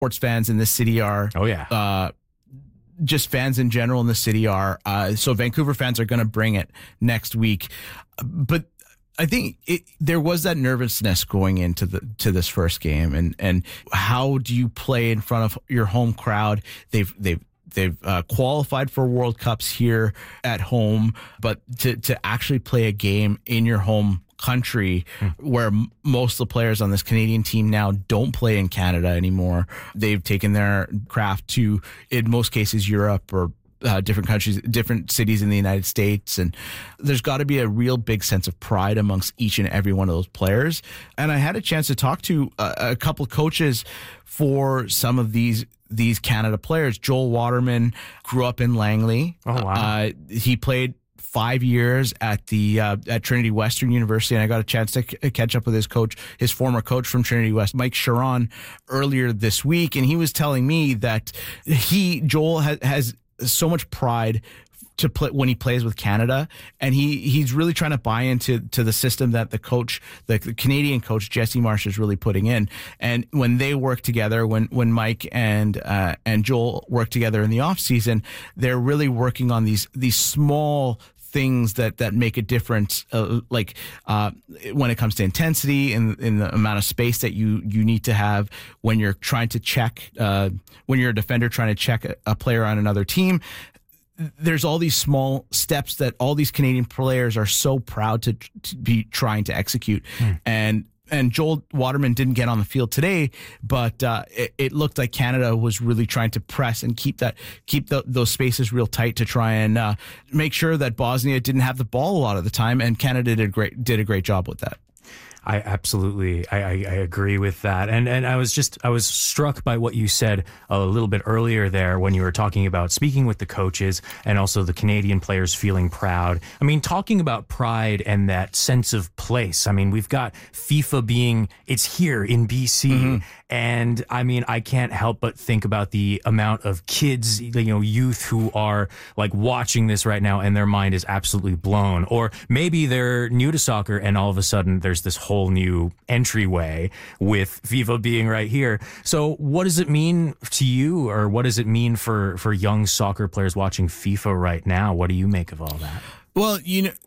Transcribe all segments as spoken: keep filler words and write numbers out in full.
sports fans in this city are. Oh, yeah. Uh, just fans in general in the city are. Uh, so Vancouver fans are going to bring it next week. But I think it, there was that nervousness going into the to this first game, and and how do you play in front of your home crowd? They've they've they've uh, qualified for World Cups here at home, but to to actually play a game in your home country mm. where m- most of the players on this Canadian team now don't play in Canada anymore. They've taken their craft to, in most cases, Europe or Uh, different countries, different cities in the United States. And there's got to be a real big sense of pride amongst each and every one of those players. And I had a chance to talk to a, a couple of coaches for some of these these Canada players. Joel Waterman grew up in Langley. Oh, wow. Uh, he played five years at the uh, at Trinity Western University, and I got a chance to c- catch up with his coach, his former coach from Trinity West, Mike Sharon, earlier this week, and he was telling me that he Joel ha- has so much pride to play when he plays with Canada, and he he's really trying to buy into to the system that the coach, the, the Canadian coach Jesse Marsh, is really putting in. And when they work together, when when Mike and uh, and Joel work together in the off season, they're really working on these these small things that, that make a difference, uh, like uh, when it comes to intensity and in the amount of space that you, you need to have when you're trying to check, uh, when you're a defender trying to check a, a player on another team. There's all these small steps that all these Canadian players are so proud to, to be trying to execute. Mm. And And Joel Waterman didn't get on the field today, but uh, it, it looked like Canada was really trying to press and keep that keep the, those spaces real tight to try and uh, make sure that Bosnia didn't have the ball a lot of the time, and Canada did a great did a great job with that. I absolutely, I, I, I agree with that. And and I was just, I was struck by what you said a little bit earlier there when you were talking about speaking with the coaches and also the Canadian players feeling proud. I mean, talking about pride and that sense of place. I mean, we've got FIFA being, it's here in B C. Mm-hmm. And I mean, I can't help but think about the amount of kids, you know, youth who are like watching this right now and their mind is absolutely blown. Or maybe they're new to soccer and all of a sudden there's this whole new entryway with FIFA being right here. So what does it mean to you, or what does it mean for, for young soccer players watching FIFA right now? What do you make of all that? Well, you know,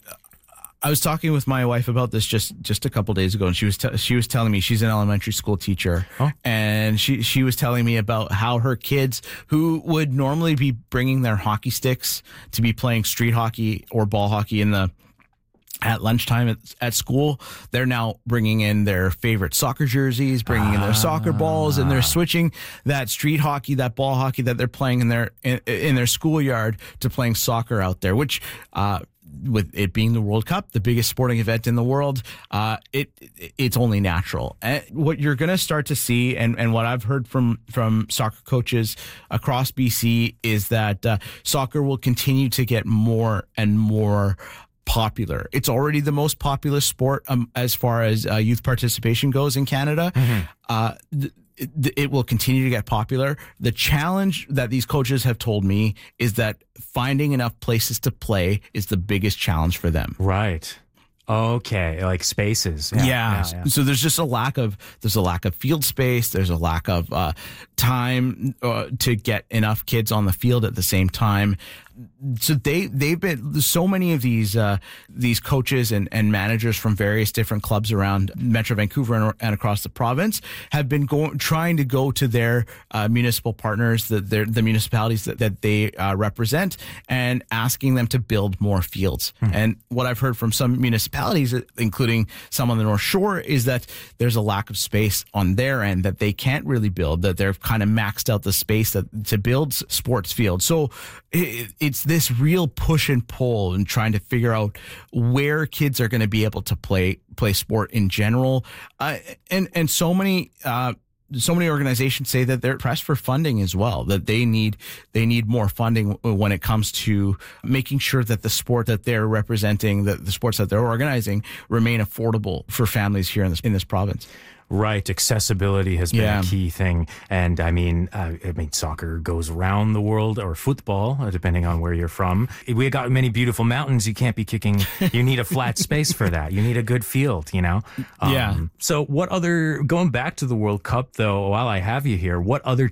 I was talking with my wife about this just, just a couple days ago, and she was t- she was telling me, she's an elementary school teacher, oh. and she she was telling me about how her kids, who would normally be bringing their hockey sticks to be playing street hockey or ball hockey in the at lunchtime at, at school, they're now bringing in their favorite soccer jerseys, bringing ah. in their soccer balls, and they're switching that street hockey, that ball hockey that they're playing in their in, in their schoolyard to playing soccer out there, which. Uh, with it being the World Cup, the biggest sporting event in the world, uh, it, it it's only natural. And what you're going to start to see, and, and what I've heard from, from soccer coaches across B C, is that uh, soccer will continue to get more and more popular. It's already the most popular sport um, as far as uh, youth participation goes in Canada. Mm-hmm. Uh, th- It, it will continue to get popular. The challenge that these coaches have told me is that finding enough places to play is the biggest challenge for them. Right. Okay, like spaces. Yeah, yeah. yeah, yeah. So there's just a lack of there's a lack of field space. There's a lack of uh, time uh, to get enough kids on the field at the same time. So they they've been so many of these uh, these coaches and, and managers from various different clubs around Metro Vancouver and, and across the province have been going trying to go to their uh, municipal partners, the their, the municipalities that, that they uh, represent, and asking them to build more fields. Mm-hmm. And what I've heard from some municipalities, including some on the North Shore, is that there's a lack of space on their end, that they can't really build, that they're kind of maxed out the space that to build sports fields. So it, it's this real push and pull and trying to figure out where kids are going to be able to play play sport in general. Uh, and and so many uh, so many organizations say that they're pressed for funding as well, that they need they need more funding when it comes to making sure that the sport that they're representing, that the sports that they're organizing, remain affordable for families here in this in this province. Right, accessibility has been Yeah. a key thing, and I mean, uh, I mean, soccer goes around the world, or football, uh, depending on where you're from. We got many beautiful mountains. You can't be kicking. You need a flat space for that. You need a good field, you know. Yeah. So, what other? Going back to the World Cup, though, while I have you here, what other